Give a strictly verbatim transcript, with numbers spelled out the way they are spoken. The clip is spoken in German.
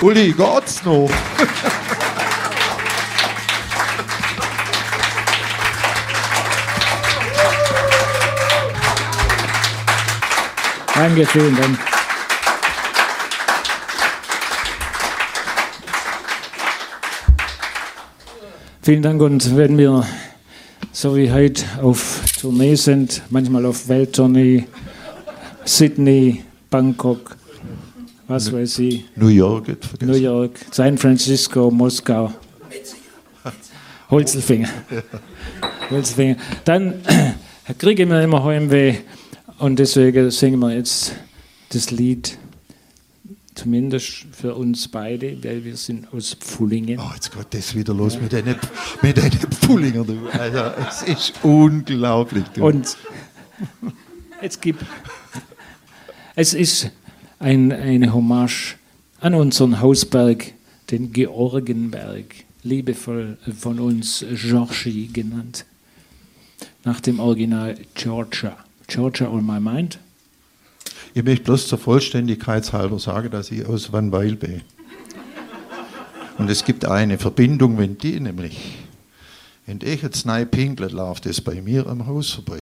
Uli, geht's noch? Danke, vielen Dank. Vielen Dank. Und wenn wir so wie heute auf Tournee sind, manchmal auf Welttournee, Sydney, Bangkok, was New, weiß ich. New York, New York, San Francisco, Moskau. Holzelfinger. Ja. Holzelfinger. Dann kriegen wir immer Heimweh und deswegen singen wir jetzt das Lied, zumindest für uns beide, weil wir sind aus Pfullingen. Oh, jetzt geht das wieder los ja. mit den mit den Pfullingen. Du. Also, es ist unglaublich. Du. Und jetzt gibt es ist ein, eine Hommage an unseren Hausberg, den Georgenberg, liebevoll von uns Georgie genannt, nach dem Original Georgia. Georgia on my mind. Ich möchte bloß zur Vollständigkeit halber sagen, dass ich aus Wanweil bin. Und es gibt eine Verbindung, wenn die nämlich, wenn ich jetzt neu pinkle, läuft das bei mir am Haus vorbei.